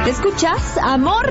Escuchas Amor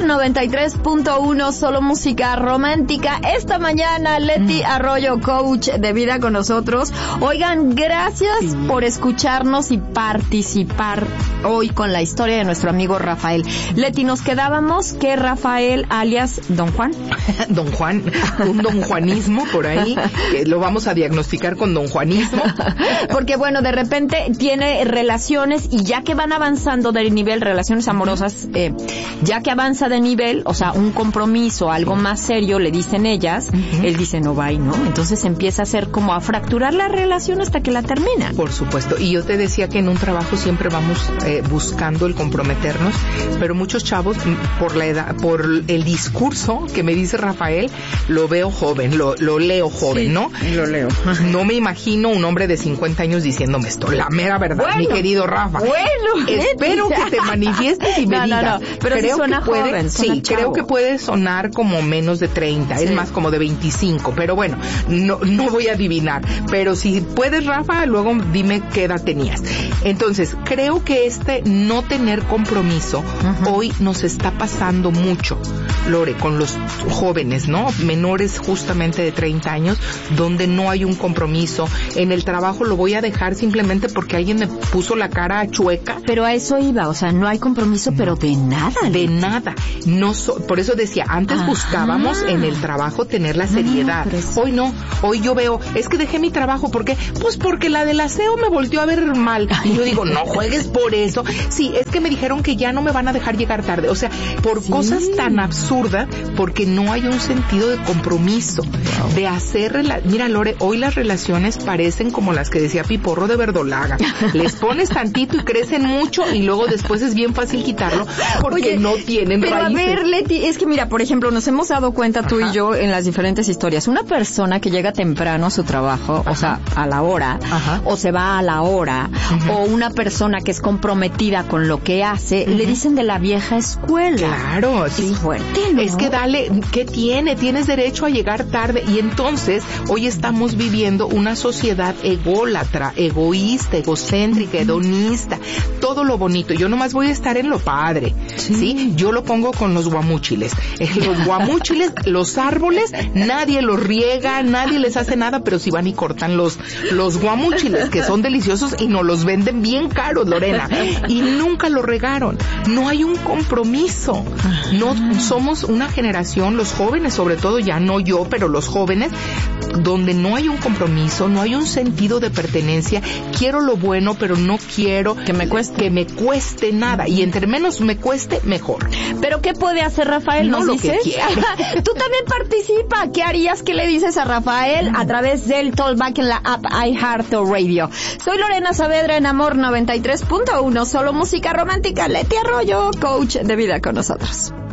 93.1, solo música romántica. Esta mañana Leti Arroyo, coach de vida con nosotros. Oigan, gracias por escucharnos y participar hoy con la historia de nuestro amigo Rafael. Leti, nos quedábamos que Rafael alias Don Juan. Don Juan, un don Juanismo por ahí, que lo vamos a diagnosticar con don Juanismo. Porque bueno, de repente tiene relaciones y ya que van avanzando de nivel, relaciones amorosas, ya que avanza de nivel, o sea, un compromiso, algo más serio, le dicen ellas, él dice no va y no. Entonces empieza a hacer como a fracturar la relación hasta que la termina. Por supuesto. Y yo te decía que en un trabajo siempre vamos buscando el comprometernos, pero muchos chavos, por la edad, por el discurso que me dice Rafael, lo veo joven, lo leo joven, sí, ¿no? Lo leo. No me imagino un hombre de 50 años diciéndome esto, la mera verdad, bueno, mi querido Rafa. Bueno, espero que te manifiestes y me digas. No, pero creo sí suena que puede, joven, sí, chavo. Creo que puede sonar como menos de 30, sí. Es más como de 25, pero bueno, no voy a adivinar. Pero si puedes, Rafa, luego dime qué edad tenías. Entonces, creo que no tener compromiso hoy nos está pasando mucho, Lore, con los jóvenes, ¿no? Menores justamente de 30 años, donde no hay un compromiso. En el trabajo lo voy a dejar simplemente porque alguien me puso la cara chueca. Pero a eso iba, o sea, no hay compromiso, no, pero de nada. De nada. Por eso decía, antes buscábamos en el trabajo tener la seriedad. Hoy no. Hoy yo veo, es que dejé mi trabajo, ¿por qué? Pues porque la del aseo me volteó a ver mal. Y yo digo, no juegues por eso. Sí, es que me dijeron que ya no me van a dejar llegar tarde. O sea, por cosas tan absurdas, porque no hay un sentido de compromiso, de hacer... Mira, Lore, hoy las relaciones parecen como las que decía Piporro de Verdolaga. Les pones tantito y crecen mucho y luego después es bien fácil quitarlo porque no tienen pero raíces. A ver, Leti, es que mira, por ejemplo, nos hemos dado cuenta tú y yo en las diferentes historias. Una persona que llega temprano a su trabajo, o sea, a la hora, o se va a la hora, o una persona que es comprometida con lo que hace, le dicen de la vieja escuela. Claro, sí. Es fuerte, ¿no? Es que dale, ¿qué tiene? Tienes derecho a llegar tarde. Y entonces, hoy estamos viviendo una sociedad ególatra, egoísta, egocéntrica, hedonista, todo lo bonito. Yo nomás voy a estar en lo padre, ¿sí? Yo lo pongo con los guamúchiles. Los guamúchiles, los árboles, nadie los riega, nadie les hace nada, pero si van y cortan los guamúchiles, que son deliciosos y nos los venden bien caros, Lorena. Y nunca lo regaron. No hay un compromiso. No somos una generación, los jóvenes sobre todo, ya no yo, pero los jóvenes, donde no hay un compromiso, no hay un sentido de pertenencia. Quiero lo bueno, pero no quiero que me cueste nada. Y entre menos me cueste, mejor. ¿Pero qué puede hacer Rafael? No, ¿Nos lo dices? que quiera. Tú también participa. ¿Qué harías? ¿Qué le dices a Rafael a través del Talkback en la app iHeartRadio? Soy Lorena Saavedra en Amor 93.1, solo música romántica. Leti Arroyo, coach de vida con nosotros.